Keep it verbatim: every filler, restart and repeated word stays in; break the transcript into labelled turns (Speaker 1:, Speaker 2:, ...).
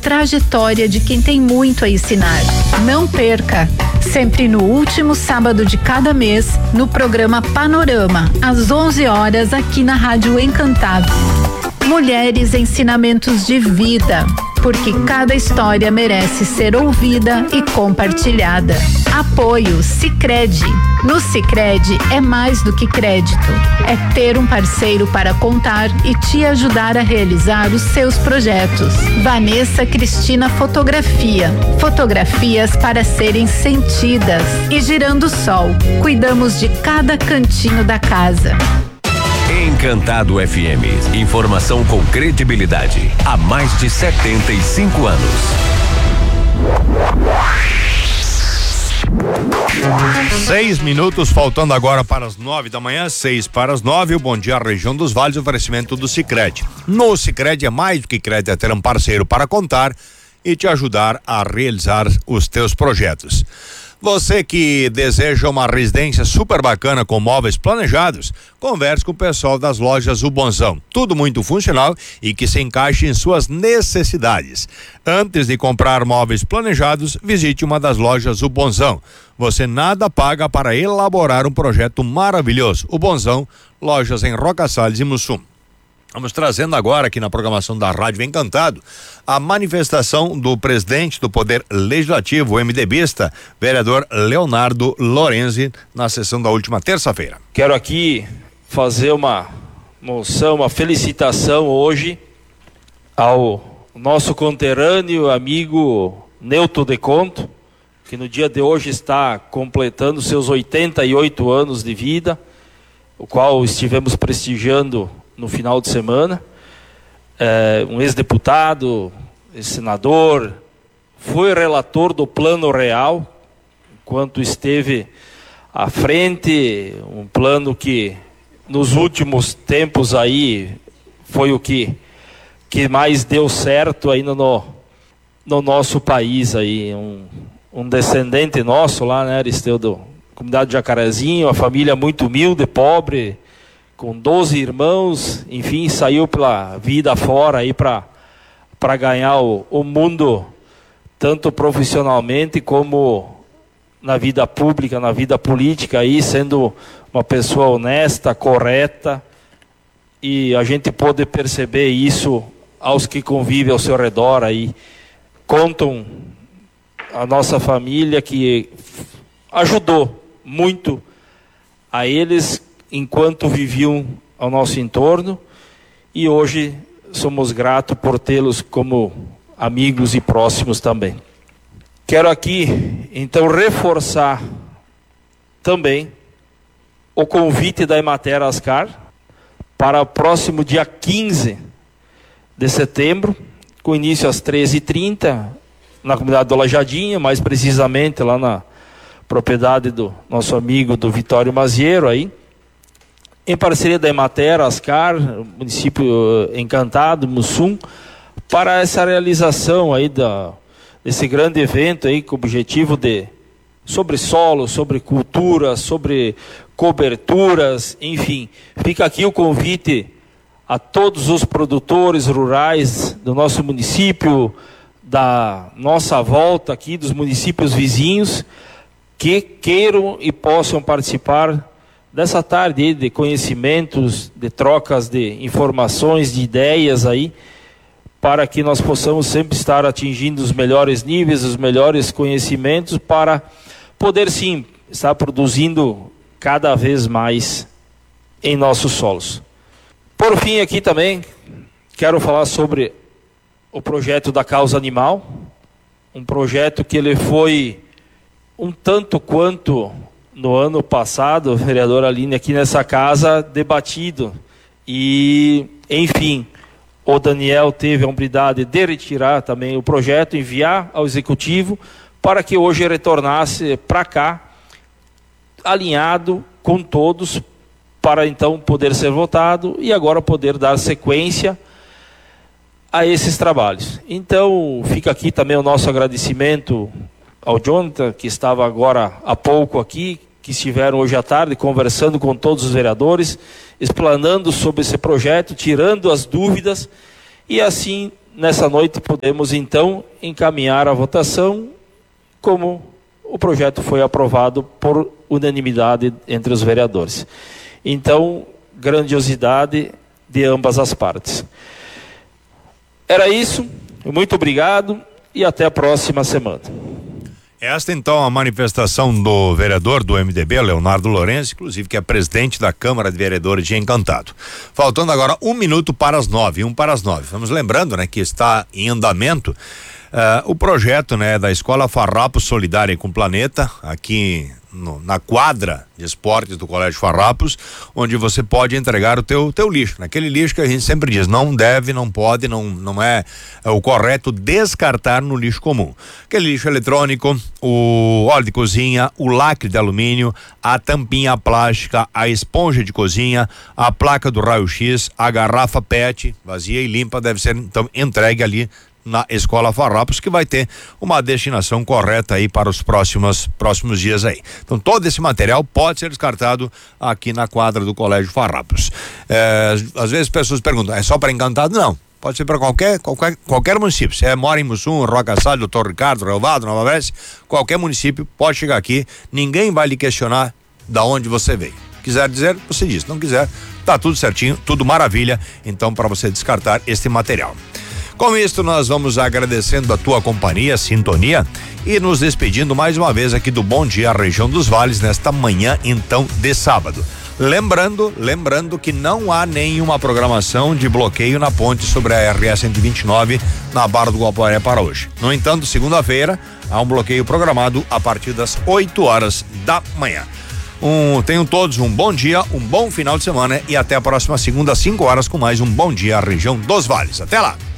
Speaker 1: trajetória de quem tem muito a ensinar. Não perca! Sempre no último sábado de cada mês, no programa Panorama, às onze horas, aqui na Rádio Encantado. Mulheres, ensinamentos de vida, porque cada história merece ser ouvida e compartilhada. Apoio Sicredi. No Sicredi é mais do que crédito, é ter um parceiro para contar e te ajudar a realizar os seus projetos. Vanessa Cristina Fotografia. Fotografias para serem sentidas. E Girando Sol. Cuidamos de cada cantinho da casa.
Speaker 2: Encantado F M. Informação com credibilidade. Há mais de setenta e cinco anos.
Speaker 3: Seis minutos faltando agora para as nove da manhã, seis para as nove. O Bom Dia Região dos Vales, oferecimento do Sicredi. No Sicredi é mais do que crédito, é ter um parceiro para contar e te ajudar a realizar os teus projetos. Você que deseja uma residência super bacana com móveis planejados, converse com o pessoal das lojas O Bonzão. Tudo muito funcional e que se encaixe em suas necessidades. Antes de comprar móveis planejados, visite uma das lojas O Bonzão. Você nada paga para elaborar um projeto maravilhoso. O Bonzão, lojas em Roca Salles e Mussum. Vamos trazendo agora aqui na programação da Rádio Encantado a manifestação do presidente do Poder Legislativo, o MDBista, vereador Leonardo Lorenzi, na sessão da última terça-feira.
Speaker 4: Quero aqui fazer uma moção, uma felicitação hoje ao nosso conterrâneo, amigo Neuto de Conto, que no dia de hoje está completando seus oitenta e oito anos de vida, o qual estivemos prestigiando no final de semana. É, um ex-deputado, ex-senador, foi relator do Plano Real, enquanto esteve à frente, um plano que nos últimos tempos aí foi o que, que mais deu certo aí no, no nosso país aí, um, um descendente nosso lá, né, Aristeu, da comunidade de Jacarezinho, uma família muito humilde, pobre, com doze irmãos, enfim, saiu pela vida fora aí para para ganhar o, o mundo, tanto profissionalmente como na vida pública, na vida política, aí sendo uma pessoa honesta, correta, e a gente pode perceber isso aos que convivem ao seu redor aí, contam a nossa família que ajudou muito a eles enquanto viviam ao nosso entorno, e hoje somos gratos por tê-los como amigos e próximos também. Quero aqui então reforçar também o convite da Emater Ascar para o próximo dia quinze de setembro, com início às treze e trinta, na comunidade do Lajadinha, mais precisamente lá na propriedade do nosso amigo do Vitório Maziero aí, em parceria da Emater Ascar, município Encantado, Mussum, para essa realização aí da, desse grande evento aí com o objetivo de sobre solo, sobre cultura, sobre coberturas, enfim. Fica aqui o convite a todos os produtores rurais do nosso município, da nossa volta aqui, dos municípios vizinhos, que queiram e possam participar dessa tarde de conhecimentos, de trocas de informações, de ideias aí, para que nós possamos sempre estar atingindo os melhores níveis, os melhores conhecimentos, para poder sim estar produzindo cada vez mais em nossos solos. Por fim, aqui também quero falar sobre o projeto da causa animal, um projeto que ele foi um tanto quanto no ano passado, vereador Aline, aqui nessa casa, debatido. E, enfim, o Daniel teve a hombridade de retirar também o projeto, enviar ao Executivo, para que hoje retornasse para cá, alinhado com todos, para então poder ser votado e agora poder dar sequência a esses trabalhos. Então, fica aqui também o nosso agradecimento ao Jonathan, que estava agora há pouco aqui, que estiveram hoje à tarde conversando com todos os vereadores, explanando sobre esse projeto, tirando as dúvidas, e assim nessa noite podemos então encaminhar a votação como o projeto foi aprovado por unanimidade entre os vereadores. Então, grandiosidade de ambas as partes. Era isso, muito obrigado e até a próxima semana.
Speaker 3: Esta então a manifestação do vereador do M D B, Leonardo Lourenço, inclusive que é presidente da Câmara de Vereadores de Encantado. Faltando agora um minuto para as nove, um para as nove. Vamos lembrando, né, que está em andamento uh, o projeto, né, da Escola Farrapos Solidária com o Planeta, aqui no, na quadra de esportes do Colégio Farrapos, onde você pode entregar o teu teu lixo, naquele lixo que a gente sempre diz, não deve, não pode, não não é, é o correto descartar no lixo comum. Aquele lixo eletrônico, o óleo de cozinha, o lacre de alumínio, a tampinha plástica, a esponja de cozinha, a placa do raio-x, a garrafa P E T vazia e limpa deve ser então entregue ali na Escola Farrapos, que vai ter uma destinação correta aí para os próximos próximos dias aí. Então todo esse material pode ser descartado aqui na quadra do Colégio Farrapos. É, às vezes as pessoas perguntam, é só para Encantado? Não. Pode ser para qualquer, qualquer, qualquer município. Se é, mora em Mussum, Roca Salles, Doutor Ricardo, Relvado, Nova Brécia, qualquer município pode chegar aqui, ninguém vai lhe questionar da onde você veio. Quiser dizer, você diz. Não quiser, tá tudo certinho, tudo maravilha, então para você descartar este material. Com isso, nós vamos agradecendo a tua companhia, sintonia e nos despedindo mais uma vez aqui do Bom Dia Região dos Vales nesta manhã, então, de sábado. Lembrando, lembrando que não há nenhuma programação de bloqueio na ponte sobre a R S cento e vinte e nove na Barra do Guaporé para hoje. No entanto, segunda-feira, há um bloqueio programado a partir das oito horas da manhã. Um, tenham todos um bom dia, um bom final de semana e até a próxima segunda às cinco horas com mais um Bom Dia Região dos Vales. Até lá!